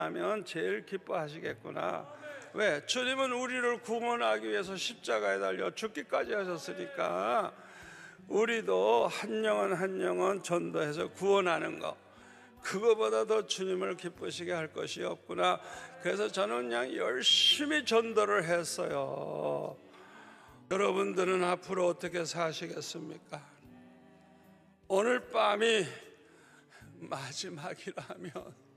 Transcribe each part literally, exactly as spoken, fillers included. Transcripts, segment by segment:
하면 제일 기뻐하시겠구나. 왜? 주님은 우리를 구원하기 위해서 십자가에 달려 죽기까지 하셨으니까 우리도 한 영혼 한 영혼 전도해서 구원하는 거, 그거보다 더 주님을 기쁘시게 할 것이 없구나. 그래서 저는 그냥 열심히 전도를 했어요. 여러분들은 앞으로 어떻게 사시겠습니까? 오늘 밤이 마지막이라면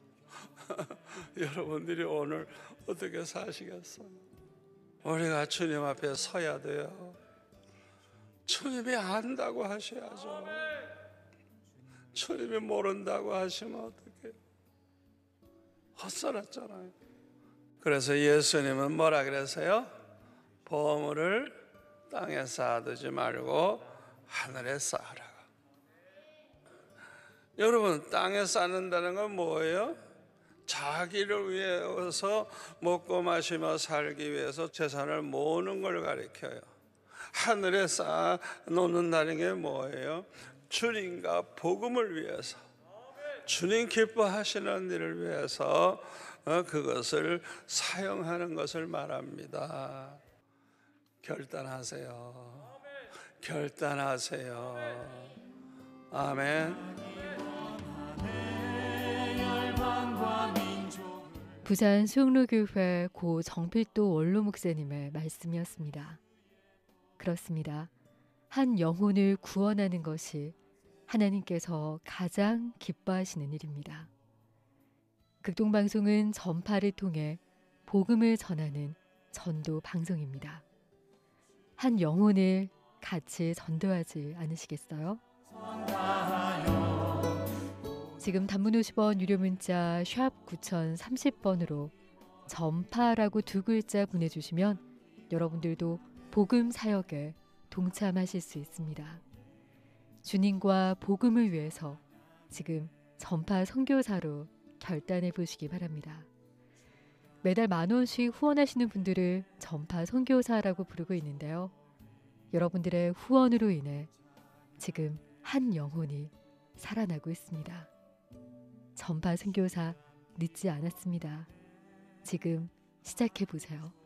여러분들이 오늘 어떻게 사시겠어요? 우리가 주님 앞에 서야 돼요. 주님이 안다고 하셔야죠. 주님이 모른다고 하시면 어떡해요? 헛살았잖아요. 그래서 예수님은 뭐라 그랬어요? 보물을 땅에 쌓아두지 말고 하늘에 쌓으라. 여러분, 땅에 쌓는다는 건 뭐예요? 자기를 위해서 먹고 마시며 살기 위해서 재산을 모으는 걸 가리켜요. 하늘에 쌓아 놓는다는 게 뭐예요? 주님과 복음을 위해서, 주님 기뻐하시는 일을 위해서 그것을 사용하는 것을 말합니다. 결단하세요. 결단하세요. 아멘. 부산 수영로교회 고 정필도 원로 목사님의 말씀이었습니다. 그렇습니다. 한 영혼을 구원하는 것이 하나님께서 가장 기뻐하시는 일입니다. 극동방송은 전파를 통해 복음을 전하는 전도 방송입니다. 한 영혼을 같이 전도하지 않으시겠어요? 지금 단문 오십 원 유료 문자 샵 구공삼공 번으로 전파라고 두 글자 보내주시면 여러분들도 복음 사역에 동참하실 수 있습니다. 주님과 복음을 위해서 지금 전파 선교사로 결단해 보시기 바랍니다. 매달 만 원씩 후원하시는 분들을 전파 선교사라고 부르고 있는데요. 여러분들의 후원으로 인해 지금 한 영혼이 살아나고 있습니다. 전파 선교사 늦지 않았습니다. 지금 시작해 보세요.